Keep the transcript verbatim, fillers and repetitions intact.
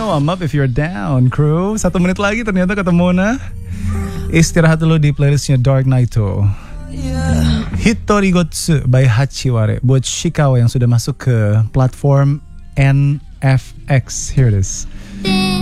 warm up if you're down, crew. Satu menit lagi ternyata ketemu nah. Istirahat dulu di playlistnya Dark Naito. Hitorigotsu by Hachiware buat Shikawa yang sudah masuk ke platform N F X. Here it is.